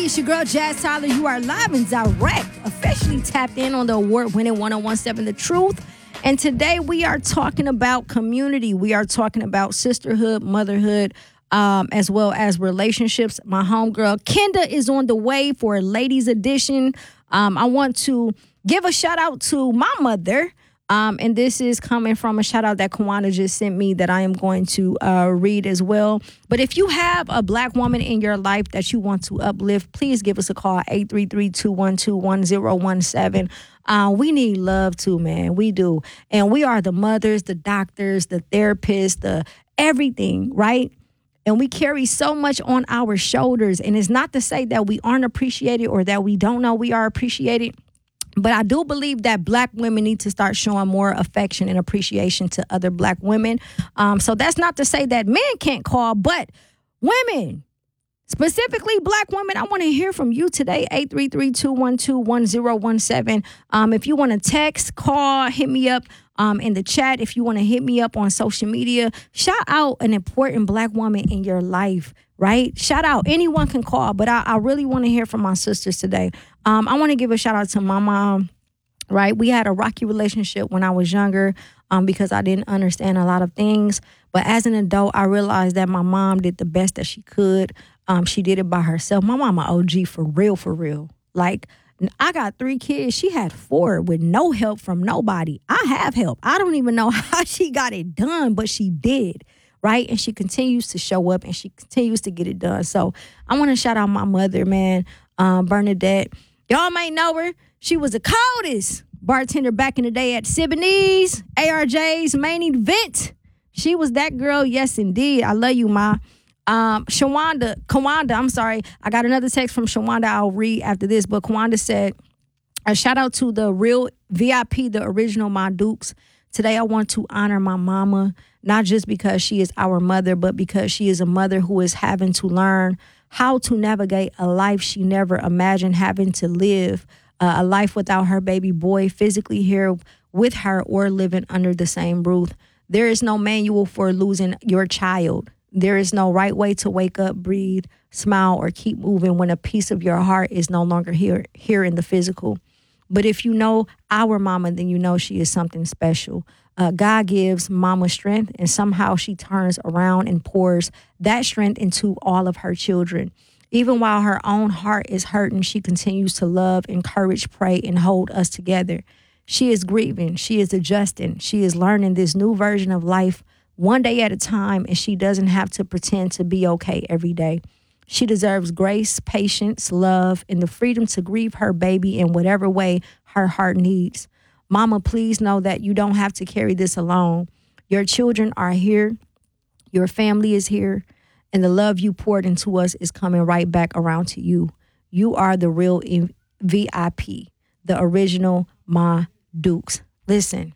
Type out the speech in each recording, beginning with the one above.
It's your girl, Jazz Tyler. You are live and direct, officially tapped in on the award-winning 1017 The Truth. And today we are talking about community. We are talking about sisterhood, motherhood, as well as relationships. My homegirl, Kenda, is on the way for a ladies edition. I want to give a shout out to my mother. And this is coming from a shout out that Kawanda just sent me that I am going to read as well. But if you have a black woman in your life that you want to uplift, please give us a call, 833-212-1017. We need love too, man. We do. And we are the mothers, the doctors, the therapists, the everything, right? And we carry so much on our shoulders. And it's not to say that we aren't appreciated or that we don't know we are appreciated. But I do believe that black women need to start showing more affection and appreciation to other black women. So that's not to say that men can't call, but women, specifically black women, I want to hear from you today, 833-212-1017. If you want to text, call, hit me up in the chat. If you want to hit me up on social media, shout out an important black woman in your life, right? Shout out. Anyone can call, but I really want to hear from my sisters today. I want to give a shout out to my mom, right? We had a rocky relationship when I was younger because I didn't understand a lot of things. But as an adult, I realized that my mom did the best that she could. She did it by herself. My mama OG for real, for real. Like, I got 3 kids. She had 4 with no help from nobody. I have help. I don't even know how she got it done, but she did. Right? And she continues to show up and she continues to get it done. So I want to shout out my mother, man, Bernadette. Y'all might know her. She was the coldest bartender back in the day at Siboney's, ARJ's main event. She was that girl. Yes, indeed. I love you, Ma. Kawanda, I'm sorry. I got another text from Shawanda I'll read after this. But Kawanda said, a shout out to the real VIP, the original Ma Dukes. Today, I want to honor my mama, not just because she is our mother, but because she is a mother who is having to learn how to navigate a life she never imagined having to live, a life without her baby boy physically here with her or living under the same roof. There is no manual for losing your child. There is no right way to wake up, breathe, smile, or keep moving when a piece of your heart is no longer here in the physical. But if you know our mama, then you know she is something special. God gives mama strength, and somehow she turns around and pours that strength into all of her children. Even while her own heart is hurting, she continues to love, encourage, pray, and hold us together. She is grieving. She is adjusting. She is learning this new version of life one day at a time, and she doesn't have to pretend to be okay every day. She deserves grace, patience, love, and the freedom to grieve her baby in whatever way her heart needs. Mama, please know that you don't have to carry this alone. Your children are here. Your family is here. And the love you poured into us is coming right back around to you. You are the real VIP, the original Ma Dukes. Listen,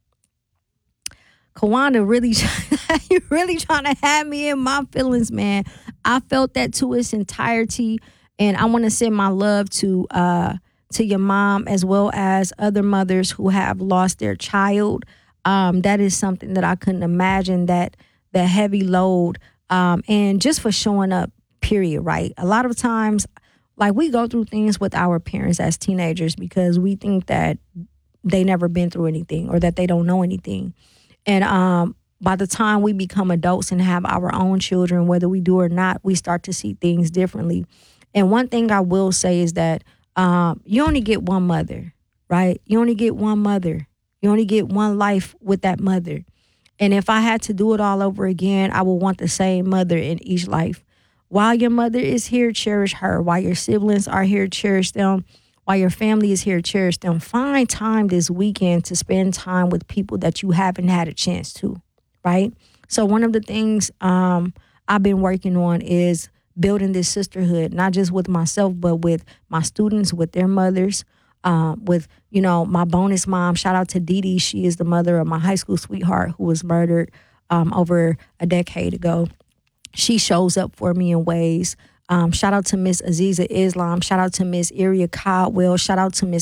Kawanda really trying to have me in my feelings, man. I felt that to its entirety, and I want to send my love to your mom as well as other mothers who have lost their child. That is something that I couldn't imagine, that the heavy load, and just for showing up, period, right? A lot of times, like, we go through things with our parents as teenagers because we think that they never been through anything or that they don't know anything. And by the time we become adults and have our own children, whether we do or not, we start to see things differently. And one thing I will say is that you only get one mother, right? You only get one mother. You only get one life with that mother. And if I had to do it all over again, I would want the same mother in each life. While your mother is here, cherish her. While your siblings are here, cherish them. While your family is here, cherish them. Find time this weekend to spend time with people that you haven't had a chance to, right? So one of the things I've been working on is building this sisterhood, not just with myself, but with my students, with their mothers, with, my bonus mom. Shout out to Dee Dee. She is the mother of my high school sweetheart who was murdered over a decade ago. She shows up for me in ways. Shout out to Miss Aziza Islam. Shout out to Miss Iria Caldwell. Shout out to Miss